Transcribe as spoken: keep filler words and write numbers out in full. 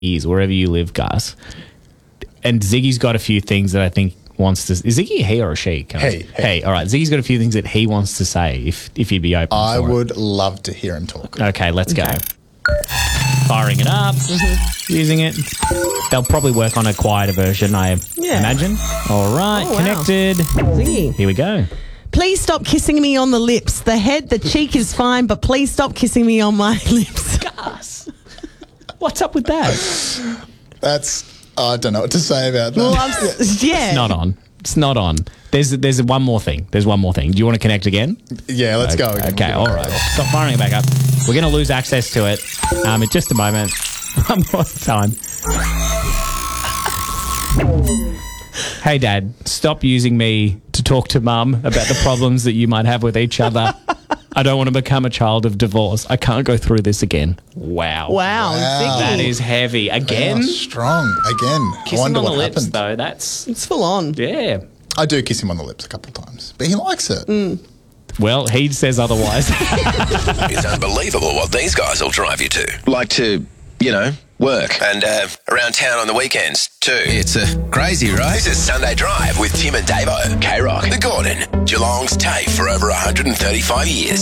Ziggy's, wherever you live, Gus. And Ziggy's got a few things that I think wants to... Is Ziggy a he or a she? Can Hey, I, hey. All right. Ziggy's got a few things that he wants to say, if if you'd be open I for would love to hear him talk. it. Okay, let's Okay. go. Firing it up, using it. They'll probably work on a quieter version, I Yeah. imagine. All right, Oh, wow. connected. Ziggy. Here we go. Please stop kissing me on the lips. The head, the cheek is fine, but please stop kissing me on my lips. Gus, what's up with that? That's, I don't know what to say about that. Well, I'm, s- yeah. It's not on. It's not on. There's there's one more thing. There's one more thing. Do you want to connect again? yeah, let's go again. Okay, all right. Stop firing it back up. We're going to lose access to it um, in just a moment. One more time. Hey, Dad, stop using me to talk to Mum about the problems that you might have with each other. I don't want to become a child of divorce. I can't go through this again. Wow. Wow, Wow. Ziggy. That is heavy. Again? Oh, strong. Again. I Kissing wonder on the what lips, happened. though. That's, It's full on. yeah. I do kiss him on the lips a couple of times, but he likes it. Mm. Well, he says otherwise. It's unbelievable what these guys will drive you to. Like to, you know, work. And uh, around town on the weekends, too. It's uh, crazy, right? This is Sunday Drive with Tim and Davo. K-Rock, The Gordon, Geelong's TAFE for over one hundred thirty-five years.